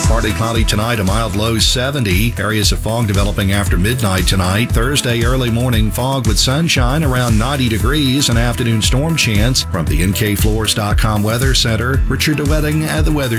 Partly cloudy tonight, a mild low 70. Areas of fog developing after midnight tonight. Thursday, early morning fog with sunshine around 90 degrees. An afternoon storm chance. From the NKFloors.com Weather Center, Richard DeWetting at the Weather